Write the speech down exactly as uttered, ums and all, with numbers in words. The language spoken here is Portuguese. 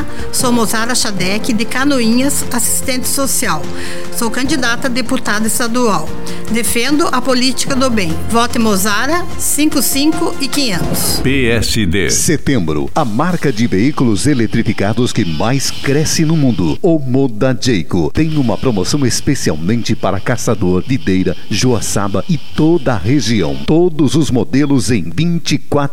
Olá, sou Mozara Chadec, de Canoinhas, assistente social. Sou candidata a deputada estadual. Defendo a política do bem. Vote Mozara, cinco cinco e quinhentos. P S D. Setembro, a marca de veículos eletrificados que mais cresce no mundo. O Moda Jayco tem uma promoção especialmente para Caçador, Videira, Joaçaba e toda a região. Todos os modelos em vinte e quatro